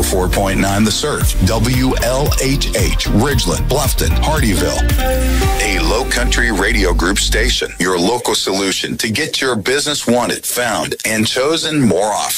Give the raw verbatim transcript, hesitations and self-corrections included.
four point nine The Surf, W L H H, Ridgeland, Bluffton, Hardyville. A Low Country Radio Group station, your local solution to get your business wanted, found, and chosen more often.